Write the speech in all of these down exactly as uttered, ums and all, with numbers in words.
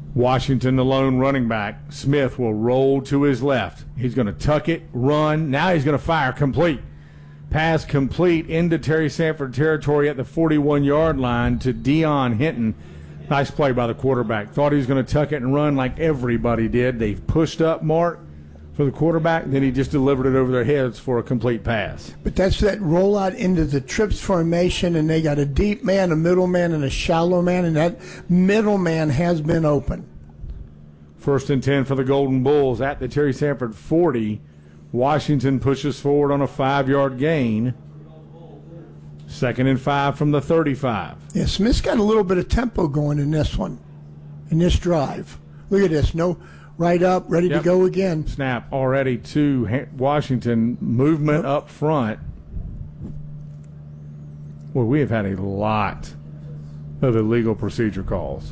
Washington, the lone running back. Smith will roll to his left. He's going to tuck it, run. Now he's going to fire complete. Pass complete into Terry Sanford territory at the forty-one-yard line to Dion Hinton. Nice play by the quarterback. Thought he was going to tuck it and run like everybody did. They pushed up Mark for the quarterback, then he just delivered it over their heads for a complete pass. But that's that rollout into the trips formation, and they got a deep man, a middle man, and a shallow man, and that middle man has been open. First and ten for the Golden Bulls at the Terry Sanford forty. Washington pushes forward on a five-yard gain. Second and five from the thirty-five. Yeah, Smith's got a little bit of tempo going in this one, in this drive. Look at this. No, right up, ready yep. to go again. Snap already to Washington. Movement yep. up front. Well, we have had a lot of illegal procedure calls.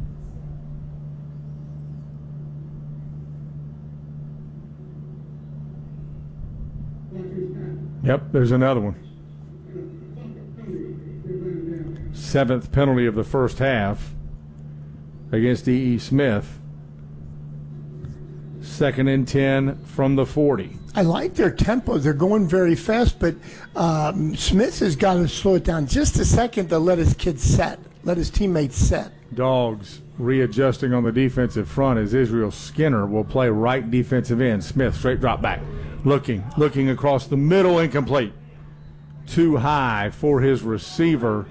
Yep, there's another one. Seventh penalty of the first half against E E. Smith. Second and ten from the forty. I like their tempo. They're going very fast, but um, Smith has got to slow it down just a second to let his kids set, let his teammates set. Dogs readjusting on the defensive front as Israel Skinner will play right defensive end. Smith, straight drop back. Looking, looking across the middle, incomplete. Too high for his receiver.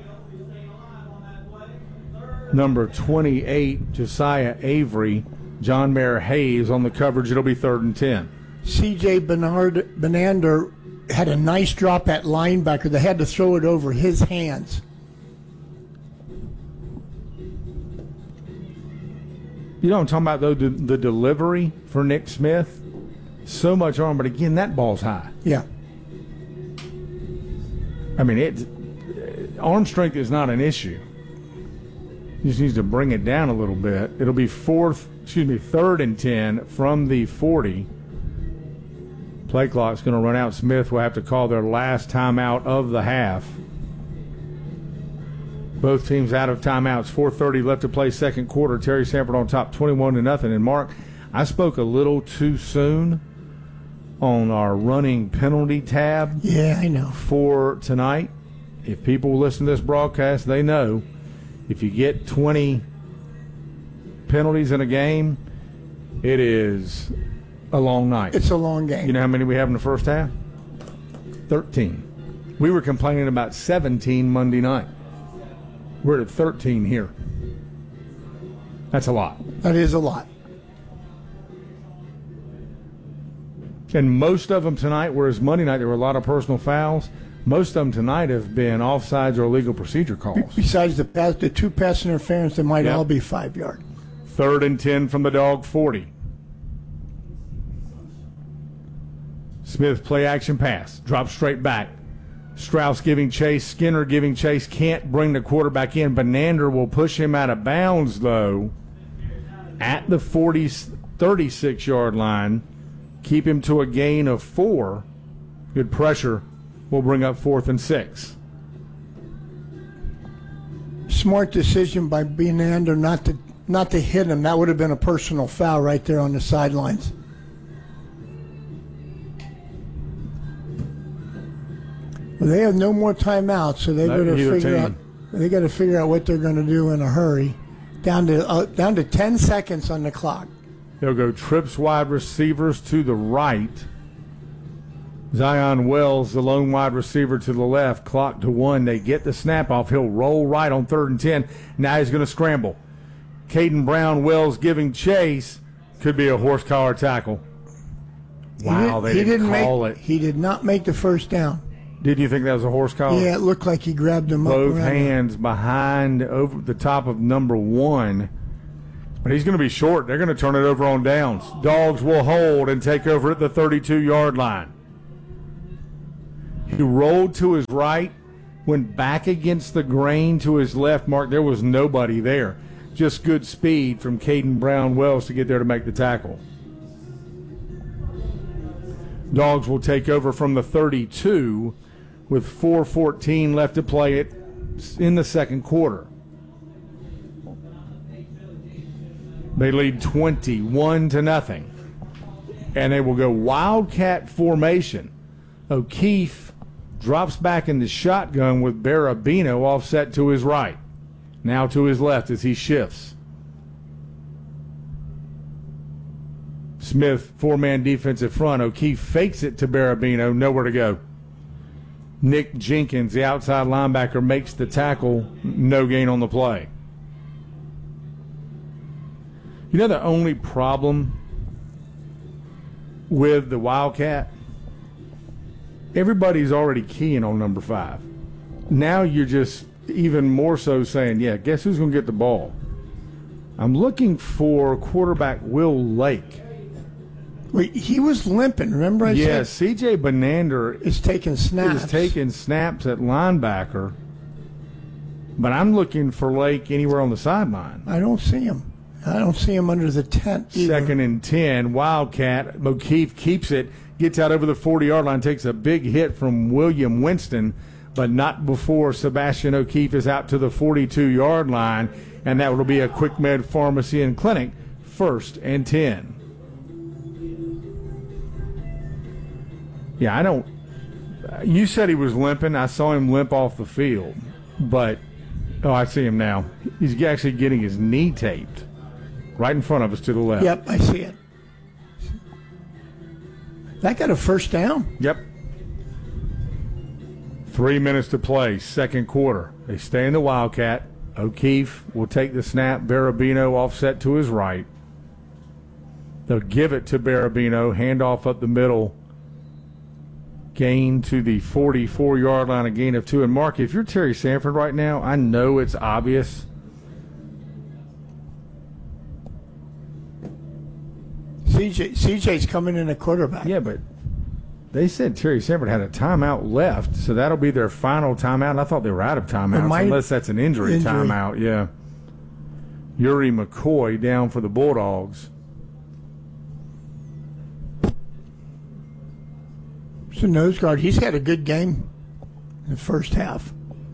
Number twenty-eight, Josiah Avery. John Mayer Hayes on the coverage. It'll be third and ten. C J Bernard, Benander had a nice drop at linebacker. They had to throw it over his hands. You know what I'm talking about, though, the, the delivery for Nick Smith? So much arm, but again, that ball's high. Yeah. I mean, it arm strength is not an issue. He just needs to bring it down a little bit. It'll be fourth, excuse me, third and ten from the forty. Play clock's going to run out. Smith will have to call their last timeout of the half. Both teams out of timeouts. four thirty left to play second quarter. Terry Sanford on top, twenty-one to nothing. And Mark, I spoke a little too soon on our running penalty tab. Yeah, I know. For tonight. If people listen to this broadcast, they know if you get twenty penalties in a game, it is a long night. It's a long game. You know how many we have in the first half? thirteen. We were complaining about seventeen Monday night. We're at thirteen here. That's a lot. That is a lot. And most of them tonight, whereas Monday night there were a lot of personal fouls, most of them tonight have been offsides or illegal procedure calls. Besides the pass, the two pass interference, that might yep. all be five yard. Third and ten from the dog forty. Smith play action pass, drop straight back. Strauss giving chase, Skinner giving chase, can't bring the quarterback in. Benander will push him out of bounds though at the forty, thirty-six-yard line. Keep him to a gain of four. Good pressure will bring up fourth and six. Smart decision by Benander not to not to hit him. That would have been a personal foul right there on the sidelines. Well, they have no more timeouts, so they got to figure out. They got to figure out what they're going to do in a hurry. Down to uh, down to ten seconds on the clock. They'll go trips wide receivers to the right. Zion Wells, the lone wide receiver, to the left. Clock to one. They get the snap off. He'll roll right on third and ten. Now he's going to scramble. Caden Brown, Wells giving chase. Could be a horse collar tackle. Wow, did, they didn't, didn't call make, it. He did not make the first down. Did you think that was a horse collar? Yeah, it looked like he grabbed him Both up. Both hands behind over the top of number one. But he's going to be short. They're going to turn it over on downs. Dogs will hold and take over at the thirty-two-yard line. He rolled to his right, went back against the grain to his left. Mark, there was nobody there. Just good speed from Caden Brown Wells to get there to make the tackle. Dogs will take over from the thirty-two with four fourteen left to play it in the second quarter. They lead twenty-one to nothing. And they will go Wildcat formation. O'Keefe drops back in the shotgun with Barabino offset to his right. Now to his left as he shifts. Smith, four-man defensive front. O'Keefe fakes it to Barabino, nowhere to go. Nick Jenkins, the outside linebacker, makes the tackle, no gain on the play. You know the only problem with the Wildcat? Everybody's already keying on number five. Now you're just even more so saying, yeah, guess who's going to get the ball? I'm looking for quarterback Will Lake. Wait, he was limping. Remember I yeah, said? C J Benander is taking snaps. is taking snaps at linebacker, but I'm looking for Lake anywhere on the sideline. I don't see him. I don't see him under the tent either. Second and ten, Wildcat. O'Keefe keeps it, gets out over the forty-yard line, takes a big hit from William Winston, but not before Sebastian O'Keefe is out to the forty-two-yard line, and that will be a Quick Med Pharmacy and Clinic, first and ten. Yeah, I don't – you said he was limping. I saw him limp off the field, but – oh, I see him now. He's actually getting his knee taped right in front of us to the left. Yep, I see it. That got a first down. Yep. Three minutes to play, second quarter. They stay in the Wildcat. O'Keefe will take the snap. Barabino offset to his right. They'll give it to Barabino. Handoff up the middle. Gain to the forty-four-yard line, a gain of two. And, Mark, if you're Terry Sanford right now, I know it's obvious. C J, C J's coming in at quarterback. Yeah, but they said Terry Sanford had a timeout left, so that'll be their final timeout. I thought they were out of timeouts, might, unless that's an injury, injury timeout. Yeah. Yuri McCoy down for the Bulldogs. So nose guard, he's had a good game in the first half.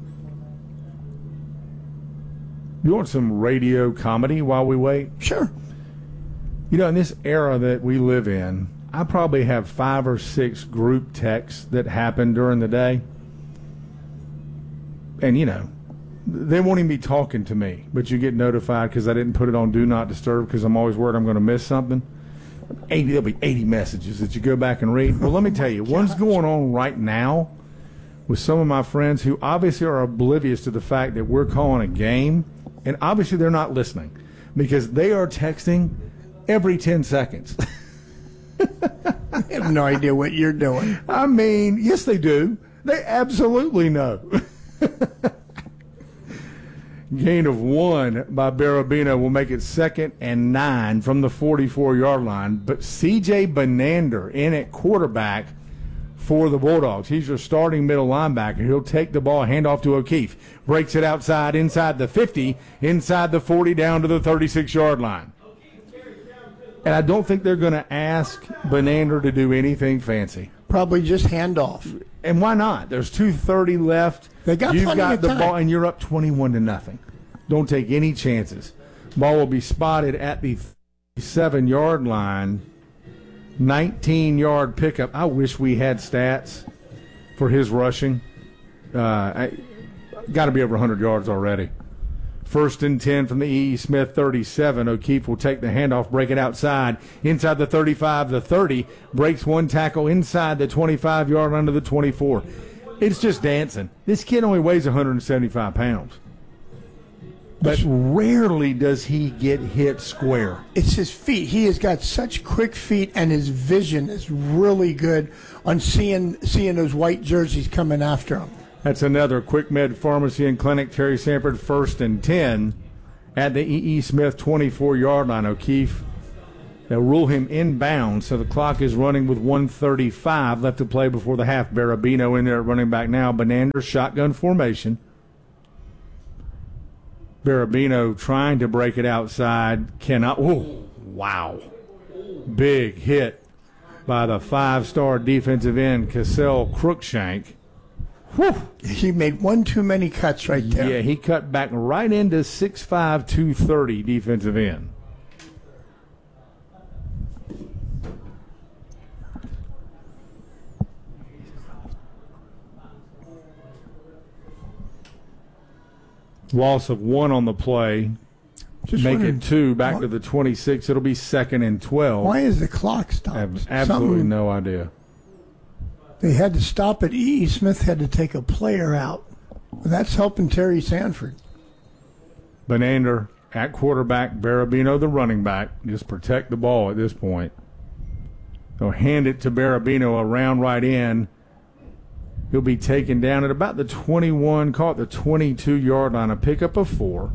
You want some radio comedy while we wait? Sure. You know, in this era that we live in, I probably have five or six group texts that happen during the day. And, you know, they won't even be talking to me, but you get notified because I didn't put it on Do Not Disturb because I'm always worried I'm going to miss something. eighty, there'll be eighty messages that you go back and read. Well, let me tell you, one's going on right now with some of my friends who obviously are oblivious to the fact that we're calling a game, and obviously they're not listening because they are texting every ten seconds. I have no idea what you're doing. I mean, yes, they do. They absolutely know. Gain of one by Barabino will make it second and nine from the forty-four-yard line. But C J Benander in at quarterback for the Bulldogs. He's your starting middle linebacker. He'll take the ball, hand off to O'Keefe. Breaks it outside, inside the fifty, inside the forty, down to the thirty-six-yard line. And I don't think they're going to ask Benander to do anything fancy. Probably just hand off. And why not? There's two thirty left. They got You've plenty got of the time. ball, and you're up twenty-one to nothing. Don't take any chances. Ball will be spotted at the seven-yard line. nineteen-yard pickup. I wish we had stats for his rushing. Uh, got to be over one hundred yards already. First and ten from the E E. Smith thirty-seven. O'Keefe will take the handoff, break it outside. Inside the thirty-five, the thirty. Breaks one tackle inside the twenty-five-yard line to the twenty-four. It's just dancing. This kid only weighs one hundred seventy-five pounds. But rarely does he get hit square. It's his feet. He has got such quick feet, and his vision is really good on seeing seeing those white jerseys coming after him. That's another Quick Med Pharmacy and Clinic. Terry Sanford first and ten at the E E. Smith twenty-four-yard line. O'Keefe, they'll rule him inbound, so the clock is running with one thirty-five left to play before the half. Barabino in there at running back now. Benander shotgun formation. Barabino trying to break it outside. Cannot. Oh, wow. Big hit by the five-star defensive end, Cassell Crookshank. Whew. He made one too many cuts right there. Yeah, he cut back right into six five, two thirty defensive end. Loss of one on the play. Just Make wondering, it two back why, to the twenty-six. It'll be second and twelve. Why is the clock stopped? I have absolutely Something, no idea. They had to stop it. E E. Smith had to take a player out. That's helping Terry Sanford. Benander at quarterback, Barabino the running back. Just protect the ball at this point. They'll hand it to Barabino around right in. He'll be taken down at about the twenty-one, call it the twenty-two-yard line, a pickup of four.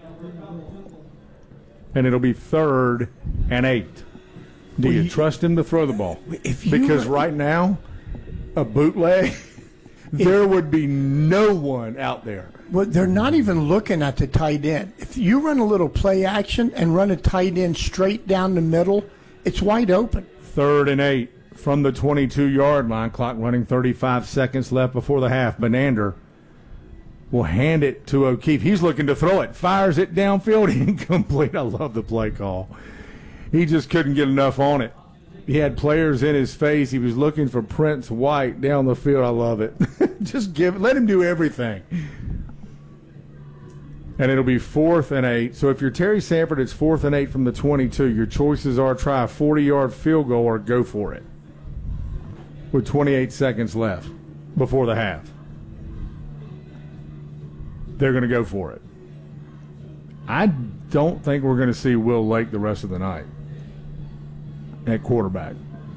And it'll be third and eight. Do Well, you, you- trust him to throw the ball? If you Because were- right now, a bootleg, there would be no one out there. Well, they're not even looking at the tight end. If you run a little play action and run a tight end straight down the middle, it's wide open. Third and eight from the twenty-two-yard line. Clock running, thirty-five seconds left before the half. Benander will hand it to O'Keefe. He's looking to throw it. Fires it downfield. Incomplete. I love the play call. He just couldn't get enough on it. He had players in his face. He was looking for Prince White down the field. I love it. Just give, let him do everything. And it'll be fourth and eight. So if you're Terry Sanford, it's fourth and eight from the twenty-two. Your choices are try a forty-yard field goal or go for it with twenty-eight seconds left before the half. They're going to go for it. I don't think we're going to see Will Lake the rest of the night at quarterback.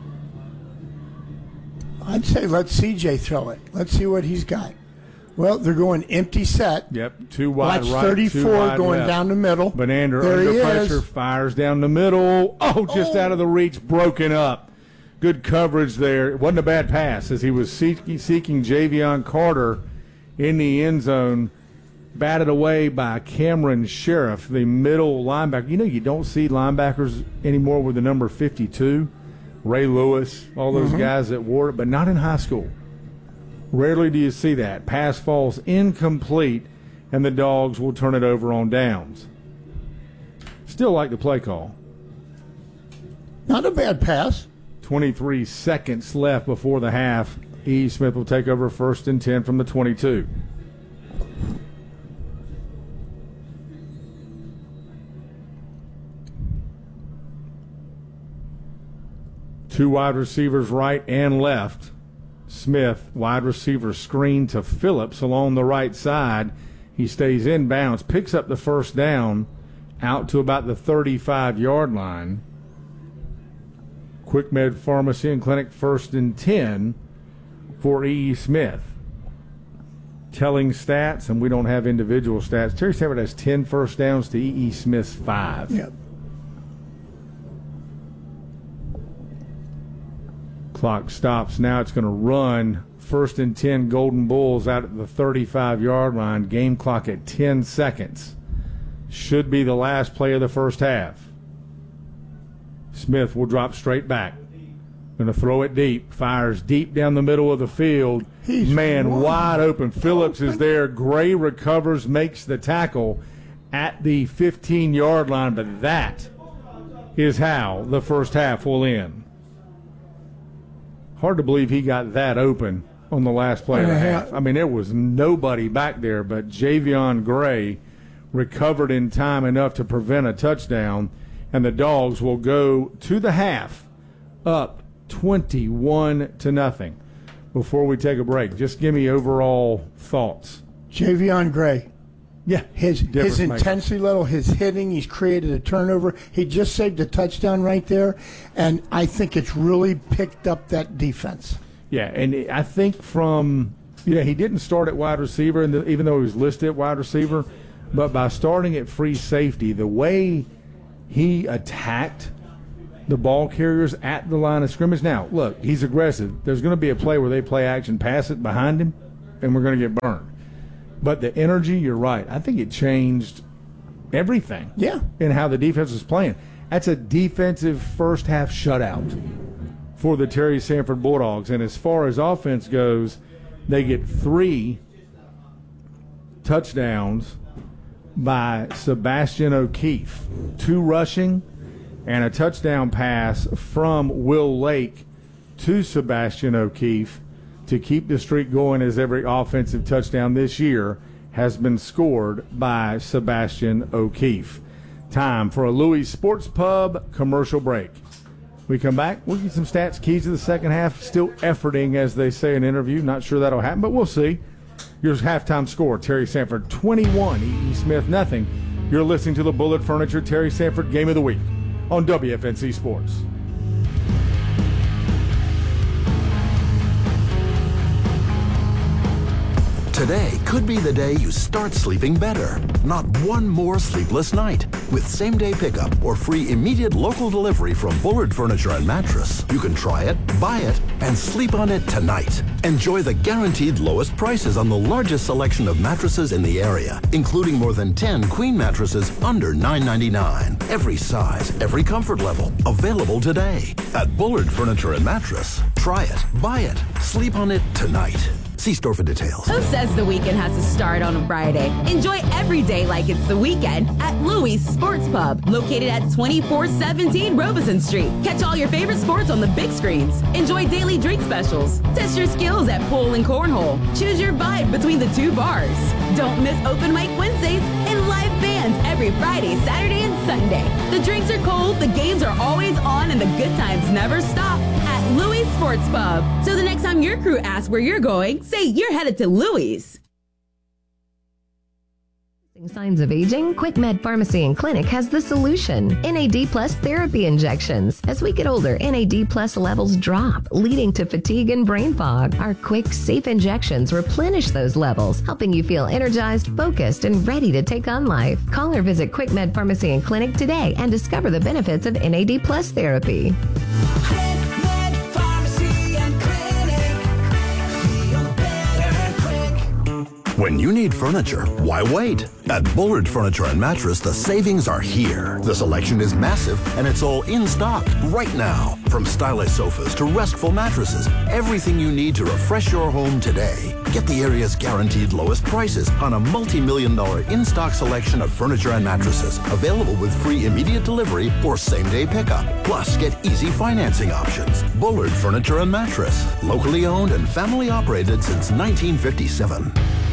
I'd say let C J throw it. Let's see what he's got. Well, they're going empty set. Yep, two wide Watch right, two thirty-four wide going left. down the middle. Benander There under he pressure, is. fires down the middle. Oh, just Oh. out of the reach, broken up. Good coverage there. It wasn't a bad pass as he was seeking, seeking Javion Carter in the end zone. Batted away by Cameron Sheriff, the middle linebacker. You know, you don't see linebackers anymore with the number fifty-two. Ray Lewis, all those Mm-hmm. guys that wore it, but not in high school. Rarely do you see that. Pass falls incomplete, and the Dogs will turn it over on downs. Still like the play call. Not a bad pass. twenty-three seconds left before the half. E. Smith will take over first and ten from the twenty-two. Two wide receivers right and left. Smith, wide receiver screen to Phillips along the right side. He stays in bounds, picks up the first down out to about the thirty-five-yard Line. Quick Med Pharmacy and Clinic first and ten for E E. Smith. Telling stats, and we don't have individual stats. Terry Sanford has ten first downs to E E. Smith's five. Yep. Clock stops. Now it's going to run first and ten Golden Bulls out at the thirty-five-yard line. Game clock at ten seconds. Should be the last play of the first half. Smith will drop straight back. Going to throw it deep. Fires deep down the middle of the field. He's Man wide wide open. Phillips is open. there. Gray recovers, makes the tackle at the fifteen-yard line. But that is how the first half will end. Hard to believe he got that open on the last play of the Yeah. half. I mean, there was nobody back there, but Javion Gray recovered in time enough to prevent a touchdown, and the Dogs will go to the half up twenty-one to nothing. Before we take a break, just give me overall thoughts. Javion Gray. Yeah, His difference his maker. intensity level, his hitting, he's created a turnover. He just saved a touchdown right there, and I think it's really picked up that defense. Yeah, and I think from, you know, he didn't start at wide receiver, and even though he was listed at wide receiver, but by starting at free safety, the way he attacked the ball carriers at the line of scrimmage. Now, look, he's aggressive. There's going to be a play where they play action, pass it behind him, and we're going to get burned. But the energy, you're right. I think it changed everything. Yeah. In how the defense was playing. That's a defensive first half shutout for the Terry Sanford Bulldogs. And as far as offense goes, they get three touchdowns by Sebastian O'Keefe. Two rushing and a touchdown pass from Will Lake to Sebastian O'Keefe to keep the streak going as every offensive touchdown this year has been scored by Sebastian O'Keefe. Time for a Louis Sports Pub commercial break. We come back, we'll get some stats, keys to the second half. Still efforting, as they say in an interview. Not sure that'll happen, but we'll see. Your halftime score, Terry Sanford twenty-one, E E. Smith nothing. You're listening to the Bullet Furniture Terry Sanford Game of the Week on W F N C Sports. Today could be the day you start sleeping better. Not one more sleepless night. With same-day pickup or free immediate local delivery from Bullard Furniture and Mattress, you can try it, buy it, and sleep on it tonight. Enjoy the guaranteed lowest prices on the largest selection of mattresses in the area, including more than ten queen mattresses under nine ninety-nine. Every size, every comfort level, available today. At Bullard Furniture and Mattress, try it, buy it, sleep on it tonight. See store for details. Who says the weekend has to start on a Friday? Enjoy every day like it's the weekend at Louis Sports Pub, located at twenty-four seventeen Robeson Street. Catch all your favorite sports on the big screens. Enjoy daily drink specials. Test your skills at pool and cornhole. Choose your vibe between the two bars. Don't miss Open Mic Wednesdays and live bands every Friday, Saturday, and Sunday. The drinks are cold, the games are always on, and the good times never stop at Louis Sports Pub. So the next time your crew asks where you're going, say you're headed to Louis. Signs of aging? QuickMed Pharmacy and Clinic has the solution. N A D plus therapy injections. As we get older, N A D plus levels drop, leading to fatigue and brain fog. Our quick, safe injections replenish those levels, helping you feel energized, focused, and ready to take on life. Call or visit QuickMed Pharmacy and Clinic today and discover the benefits of N A D plus therapy. When you need furniture, why wait? At Bullard Furniture and Mattress, the savings are here. The selection is massive, and it's all in stock right now. From stylish sofas to restful mattresses, everything you need to refresh your home today. Get the area's guaranteed lowest prices on a multi-million dollar in-stock selection of furniture and mattresses, available with free immediate delivery or same-day pickup. Plus, get easy financing options. Bullard Furniture and Mattress, locally owned and family operated since nineteen fifty-seven.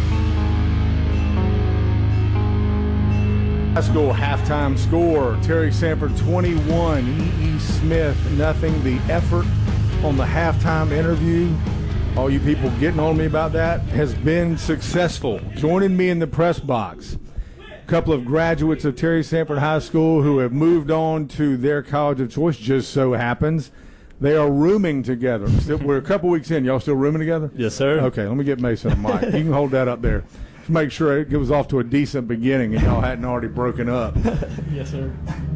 High school halftime score, Terry Sanford twenty-one, E E. Smith nothing. The effort on the halftime interview, all you people getting on me about that, has been successful. Joining me in the press box, a couple of graduates of Terry Sanford High School who have moved on to their college of choice, just so happens. They are rooming together. Still, we're a couple weeks in. Y'all still rooming together? Yes, sir. Okay, let me get Mason a mic. You can hold that up there. Make sure it was off to a decent beginning and y'all hadn't already broken up. Yes, sir.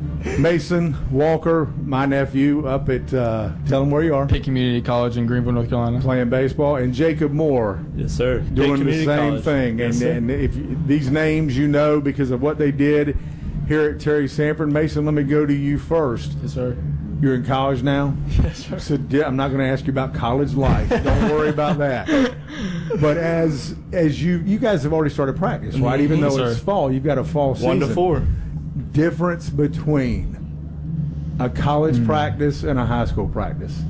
Mason Walker, my nephew, up at, uh, tell him where you are. Pitt Community College in Greenville, North Carolina. Playing baseball. And Jacob Moore. Yes, sir. Doing the same College. thing. Yes, and, and if you, these names you know because of what they did here at Terry Sanford. Mason, let me go to you first. Yes, sir. You're in college now? Yes, sir. So yeah, I'm not going to ask you about college life. Don't worry about that. But as as you you guys have already started practice, right? Mm-hmm. Even though Yes, it's sir. fall, you've got a fall season. One to four. Difference between a college Mm. practice and a high school practice?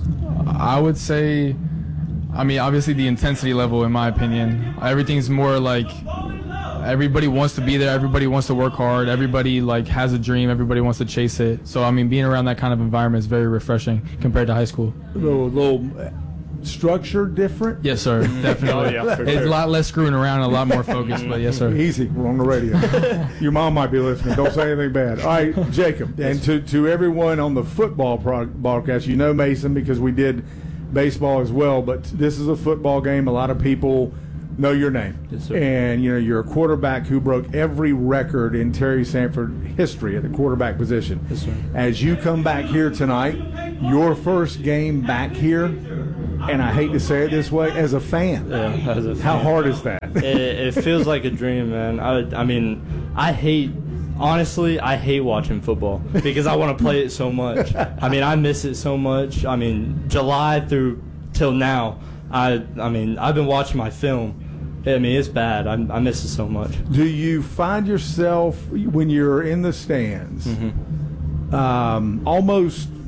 I would say, I mean, obviously the intensity level, in my opinion, everything's more like everybody wants to be there. Everybody wants to work hard. Everybody like has a dream. Everybody wants to chase it. So I mean, being around that kind of environment is very refreshing compared to high school. A little, little structure different? Yes, sir. Definitely. Oh, yeah, for It's sure. a lot less screwing around and a lot more focused. But yes, sir. Easy. We're on the radio. Your mom might be listening. Don't say anything bad. All right, Jacob. And to, to everyone on the football pro- broadcast, you know Mason because we did baseball as well, but this is a football game. A lot of people know your name. Yes, sir. And, you know, you're a quarterback who broke every record in Terry Sanford history at the quarterback position. Yes, sir. As you come back here tonight, your first game back here, and I hate to say it this way, as a fan. Yeah, as a How fan. hard is that? It, it feels like a dream, man. I, I mean, I hate, honestly, I hate watching football because I want to play it so much. I mean, I miss it so much. I mean, July through till now, I, I mean, I've been watching my film. I mean, it's bad. I, I miss it so much. Do you find yourself, when you're in the stands, Mm-hmm. um, almost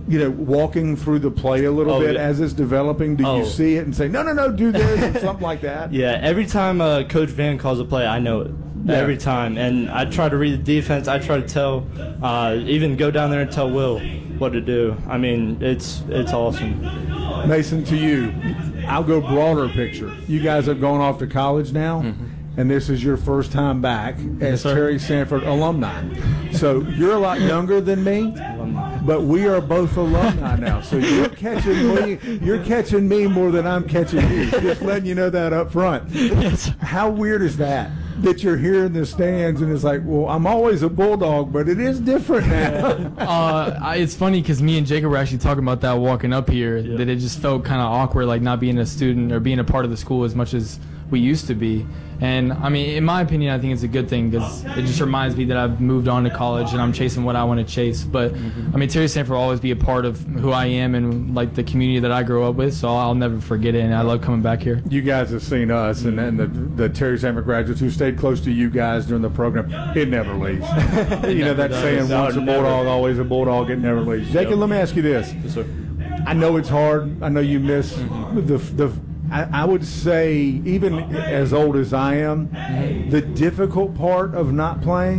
you know, walking through the play a little Oh, bit yeah. as it's developing? Do Oh. you see it and say, no, no, no, do this, or something like that? Yeah, every time uh, Coach Van calls a play, I know it. Yeah. Every time. And I try to read the defense. I try to tell, uh, even go down there and tell Will what to do. I mean, it's it's awesome. Mason, to you, I'll go broader picture. You guys have gone off to college now, Mm-hmm. and this is your first time back as sir. Terry Sanford alumni. So you're a lot younger than me, but we are both alumni now. So you're catching me. You're catching me more than I'm catching you. Just letting you know that up front. Yes. How weird is that? That you're here in the stands and it's like, well, I'm always a Bulldog, but it is different now. uh, I, it's funny because me and Jacob were actually talking about that walking up here, Yeah. that it just felt kind of awkward, like not being a student or being a part of the school as much as we used to be. And I mean, in my opinion, I think it's a good thing because it just reminds me that I've moved on to college and I'm chasing what I want to chase. But I mean, Terry Sanford will always be a part of who I am and like the community that I grew up with, so I'll never forget it. And I love coming back here. You guys have seen us and, and the, the Terry Sanford graduates who stayed close to you guys during the program. It never leaves. You know that does. saying, No, once a never. Bulldog, always a Bulldog, it never leaves. Jacob, Yep. let me ask you this. Yes, sir. I know it's hard. I know you miss the the. I, I would say, even as old as I am, the difficult part of not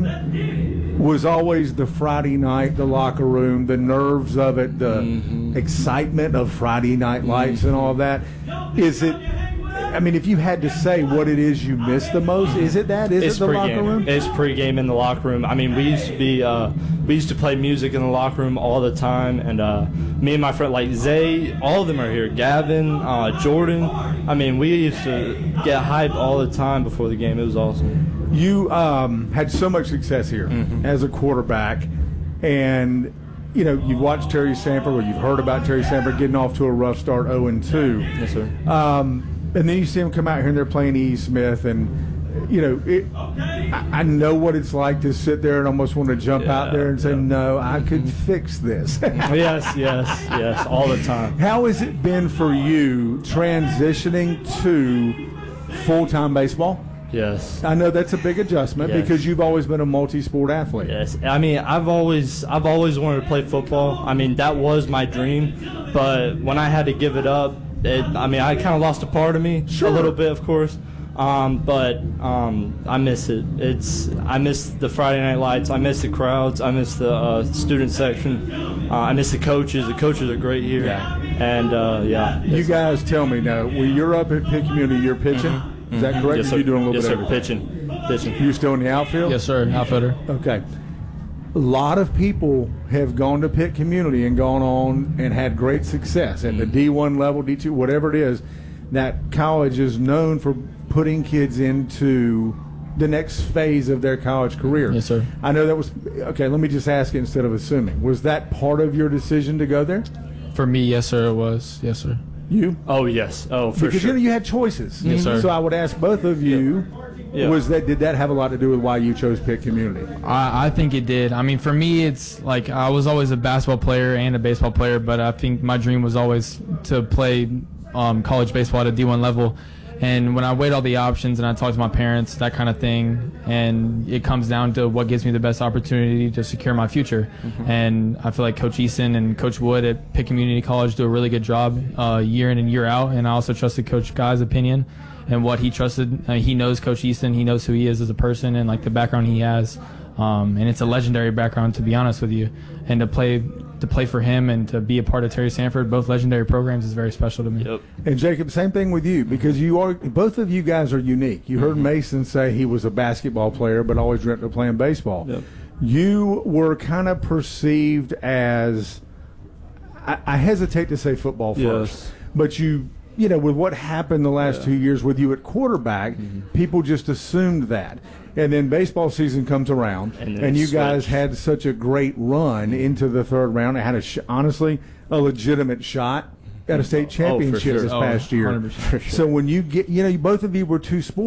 playing was always the Friday night, the locker room, the nerves of it, the excitement of Friday Night Lights and all that. Is it? I mean, if you had to say what it is you miss the most, is it that? Is It's it the locker pregame. room? It's pregame in the locker room. I mean, we used to be, uh, we used to play music in the locker room all the time, and uh, me and my friend, like Zay, all of them are here. Gavin, uh, Jordan. I mean, we used to get hyped all the time before the game. It was awesome. You um, had so much success here as a quarterback, and you know you've watched Terry Sanford, or you've heard about Terry Sanford getting off to a rough start, oh and two. Yes, sir. Um, and then you see him come out here and they're playing E. Smith, and you know it, I, I know what it's like to sit there and almost want to jump out there and say, "No, I could fix this." Yes, yes, yes, all the time. How has it been for you transitioning to full-time baseball? Yes. I know that's a big adjustment Yes. because you've always been a multi-sport athlete. Yes, I mean, I've always, I've always wanted to play football. I mean, that was my dream, but when I had to give it up, it, I mean, I kind of lost a part of me, Sure. a little bit, of course. Um, but um, I miss it. It's, I miss the Friday Night Lights. I miss the crowds. I miss the uh, student section. Uh, I miss the coaches. The coaches are great here. Yeah. And uh, yeah, You guys tell me now, when you're up at Pitt Community, you're pitching? Is that correct? yes, Or sir. you doing a little yes, bit sir. of everything? Pitching, pitching. You still in the outfield? Yes, sir. Outfielder. Okay. A lot of people have gone to Pitt Community and gone on and had great success at the D one level, D two, whatever it is. That college is known for putting kids into the next phase of their college career. Yes, sir. I know that was okay. Let me just ask it instead of assuming. Was that part of your decision to go there? For me, yes, sir, it was. Yes, sir. You? Oh yes. Oh, for Because sure. you know you had choices. Yes, sir. So I would ask both of you. Yeah. Was that did that have a lot to do with why you chose Pitt Community? I, I think it did. I mean, for me, it's like I was always a basketball player and a baseball player, but I think my dream was always to play um, college baseball at a D one level. And when I weighed all the options and I talked to my parents, that kind of thing, and it comes down to what gives me the best opportunity to secure my future. Mm-hmm. And I feel like Coach Easton and Coach Wood at Pitt Community College do a really good job uh, year in and year out. And I also trusted Coach Guy's opinion and what he trusted. Uh, he knows Coach Easton. He knows who he is as a person and like the background he has. Um, and it's a legendary background, to be honest with you. And to play to play for him and to be a part of Terry Sanford, both legendary programs, is very special to me. Yep. And Jacob, same thing with you, because you are both of you guys are unique. You heard Mm-hmm. Mason say he was a basketball player, but always dreamt of playing baseball. Yep. You were kind of perceived as, I, I hesitate to say football first, Yes. but you, you know, with what happened the last two years with you at quarterback, Mm-hmm. people just assumed that. And then baseball season comes around, And and, then it you guys switched. had such a great run into the third round. It had a sh- honestly a legitimate shot at a state championship sure. this Oh, past year. one hundred percent. So when you get, you know, both of you were two sports.